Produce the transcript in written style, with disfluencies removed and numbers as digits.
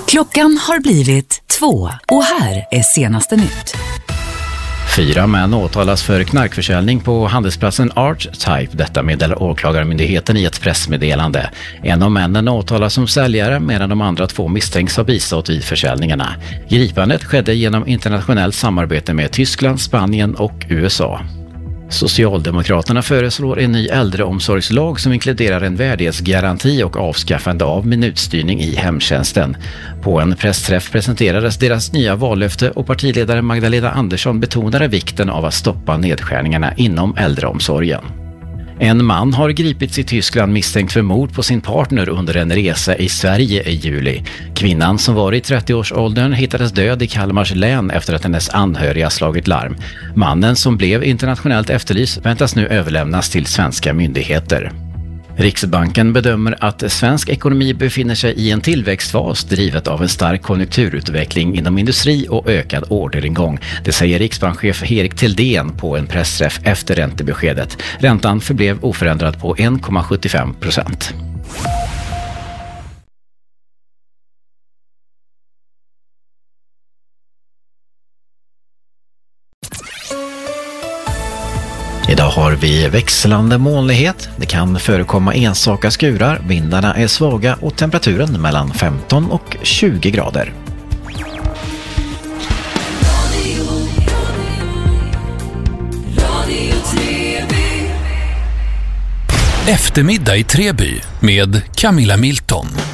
Klockan har blivit 2 och här är senaste nytt. 4 män åtalas för knarkförsäljning på handelsplatsen Archetype. Detta meddelar åklagarmyndigheten i ett pressmeddelande. En av männen åtalas som säljare medan de andra 2 misstänks ha bistått vid försäljningarna. Gripandet skedde genom internationellt samarbete med Tyskland, Spanien och USA. Socialdemokraterna föreslår en ny äldreomsorgslag som inkluderar en värdighetsgaranti och avskaffande av minutstyrning i hemtjänsten. På en pressträff presenterades deras nya vallöfte och partiledare Magdalena Andersson betonade vikten av att stoppa nedskärningarna inom äldreomsorgen. En man har gripits i Tyskland misstänkt för mord på sin partner under en resa i Sverige i juli. Kvinnan som var i 30-årsåldern hittades död i Kalmars län efter att hennes anhöriga slagit larm. Mannen som blev internationellt efterlyst väntas nu överlämnas till svenska myndigheter. Riksbanken bedömer att svensk ekonomi befinner sig i en tillväxtfas drivet av en stark konjunkturutveckling inom industri och ökad orderingång. Det säger riksbankschef Erik Tilldén på en pressträff efter räntebeskedet. Räntan förblev oförändrad på 1,75%. Idag har vi växlande molnighet. Det kan förekomma enstaka skurar, vindarna är svaga och temperaturen mellan 15 och 20 grader. Eftermiddag i Treby med Camilla Milton.